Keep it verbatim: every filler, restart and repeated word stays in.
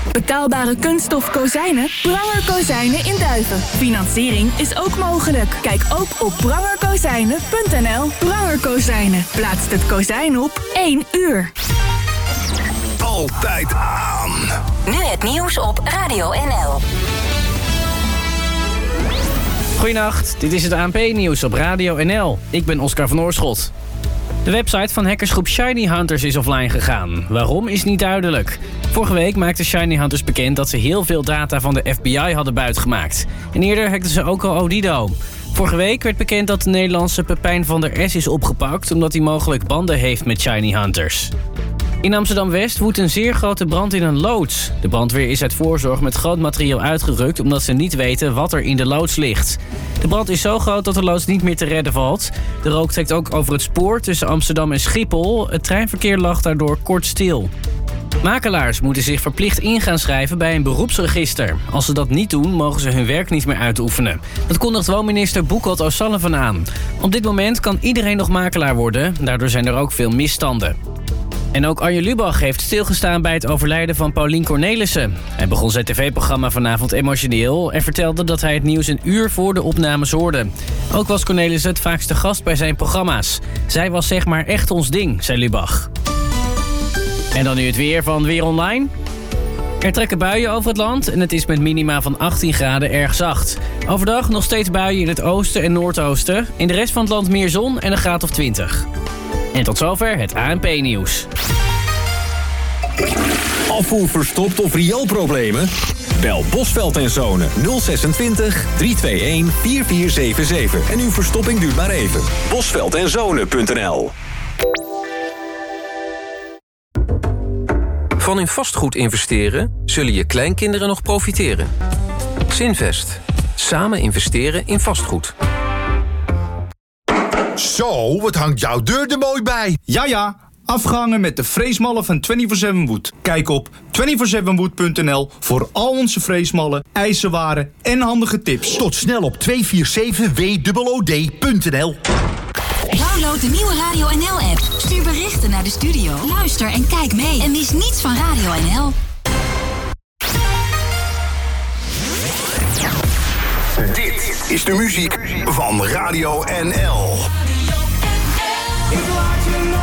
Betaalbare kunststof kozijnen? Pranger Kozijnen in Duiven. Financiering is ook mogelijk. Kijk ook op pranger kozijnen punt n l. Pranger Kozijnen. Plaatst het kozijn op één uur. Altijd aan. Nu het nieuws op Radio N L. Goedenacht, dit is het A N P-nieuws op Radio N L. Ik ben Oscar van Oorschot. De website van hackersgroep Shiny Hunters is offline gegaan. Waarom is niet duidelijk. Vorige week maakte Shiny Hunters bekend dat ze heel veel data van de F B I hadden buitgemaakt. En eerder hackten ze ook al Odido. Vorige week werd bekend dat de Nederlandse Pepijn van der S is opgepakt omdat hij mogelijk banden heeft met Shiny Hunters. In Amsterdam-West woedt een zeer grote brand in een loods. De brandweer is uit voorzorg met groot materiaal uitgerukt omdat ze niet weten wat er in de loods ligt. De brand is zo groot dat de loods niet meer te redden valt. De rook trekt ook over het spoor tussen Amsterdam en Schiphol. Het treinverkeer lag daardoor kort stil. Makelaars moeten zich verplicht in gaan schrijven bij een beroepsregister. Als ze dat niet doen, mogen ze hun werk niet meer uitoefenen. Dat kondigt woonminister Boekholt O'Sullivan aan. Op dit moment kan iedereen nog makelaar worden. Daardoor zijn er ook veel misstanden. En ook Arjen Lubach heeft stilgestaan bij het overlijden van Paulien Cornelissen. Hij begon zijn tv-programma vanavond emotioneel en vertelde dat hij het nieuws een uur voor de opnames hoorde. Ook was Cornelissen het vaakste gast bij zijn programma's. Zij was zeg maar echt ons ding, zei Lubach. En dan nu het weer van Weer Online. Er trekken buien over het land en het is met minima van achttien graden erg zacht. Overdag nog steeds buien in het oosten en noordoosten. In de rest van het land meer zon en een graad of twintig. En tot zover het A N P-nieuws. Afvoer verstopt of rioolproblemen? Bel Bosveld en Zonen nul zesentwintig, driehonderdeenentwintig, vierentveertig zevenenzeventig en uw verstopping duurt maar even. bosveld en zonen punt n l. Van in vastgoed investeren zullen je kleinkinderen nog profiteren. Zinvest. Samen investeren in vastgoed. Zo, wat hangt jouw deur er mooi bij. Ja, ja. Afgehangen met de freesmallen van vierentwintig zeven Wood. Kijk op vierentwintig zeven wood punt n l voor al onze freesmallen, ijzerwaren en handige tips. Tot snel op tweehonderdzevenenveertig w o d punt n l. Download de nieuwe Radio N L-app. Stuur berichten naar de studio. Luister en kijk mee. En mis niets van Radio N L. Dit is de muziek van Radio N L. Ik laat je